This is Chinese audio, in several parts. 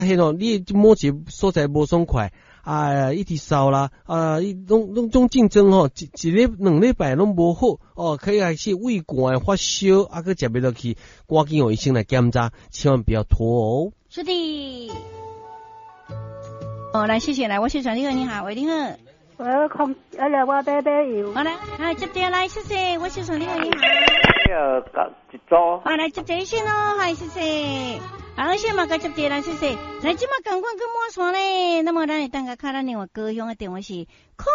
迄种你某一个所在无爽快。一直烧啦，拢竞争吼，一日2礼拜拢无好哦，可以开始胃寒发烧，佮食袂落去，赶紧让医生来检查，千万不要拖哦。 是的。来谢谢，来我谢传你好，你好，喂你好。 我杯油。 好来，接电来谢谢，我谢传你好，你好。 一组。 来接电先咯，嗨谢谢。而且嘛，甲接电来谢谢。来即马赶快跟满线咧，那么咱会等下看咱另外高雄的电话是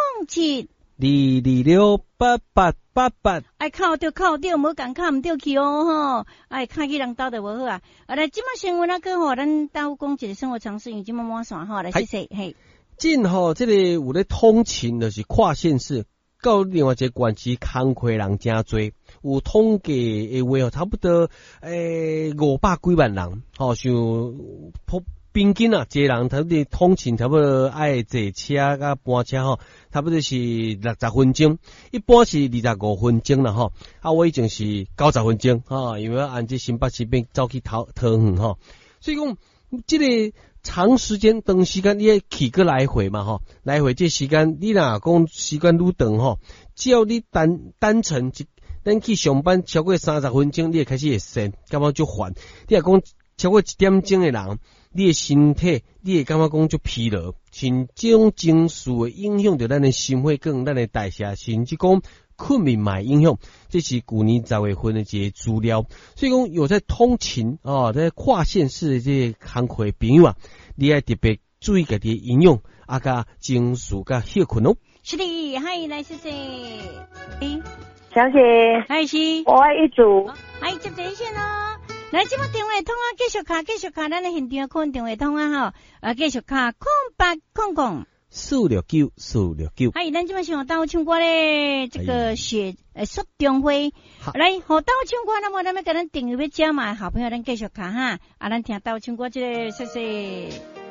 0722668888。 靠着，无讲靠唔对去哦吼。卡去人兜就无好啊。来即马新闻个吼，咱耽误讲一个生活常识，因为即马满线吼，来谢谢嘿。 今吼这个有咧通勤就是跨县市，到另外一个县市工课人真多，有统计的话差不多500几万人，像平均啊，一个人差不多通勤差不多爱坐车甲搬车差不多是60分钟，一般是25分钟啦我已经是90分钟因为按这新北市边走去桃园所以讲这个长时间长时间你要去个来回嘛来回这时间你若讲时间愈长只要你单程咱去上班超过30分钟，你会开始会酸，感觉就烦。你若讲超过1点钟的人，你的身体你会感觉讲就疲劳，像这种情绪会影响到咱的心血管、咱的代谢，甚至讲困眠嘛影响。这是去年10月份的这个资料，所以讲有在通勤在跨县市的这个工课的朋友你要特别注意家己的营养甲情绪甲休困哦。 是的，嗨，来谢谢。 小姐， 嗨是， 我爱一组。 嗨，接电线哦。来，即马电话通继续卡，咱的现场可能电话通继续卡0800。 469。 嗨，咱即马想到唱歌咧，这个雪中辉。来，好到唱歌，那么咱们给咱订阅要加嘛，好朋友咱继续卡咱听到唱歌这个谢谢。